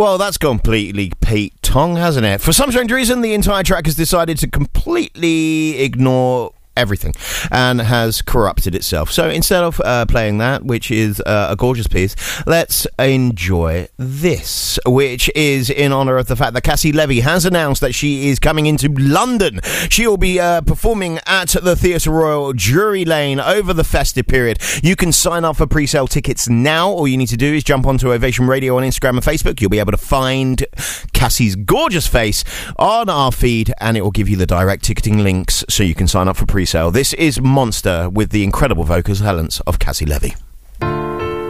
Well, that's completely Pete Tong, hasn't it? For some strange reason, the entire track has decided to completely ignore everything and has corrupted itself. So instead of playing that, which is a gorgeous piece, let's enjoy this, which is in honour of the fact that Cassie Levy has announced that she is coming into London. She will be performing at the Theatre Royal, Drury Lane, over the festive period. You can sign up for pre-sale tickets now. All you need to do is jump onto Ovation Radio on Instagram and Facebook. You'll be able to find Cassie's gorgeous face on our feed, and it will give you the direct ticketing links so you can sign up for pre-sale. This is Monster with the incredible vocal talents of Cassie Levy.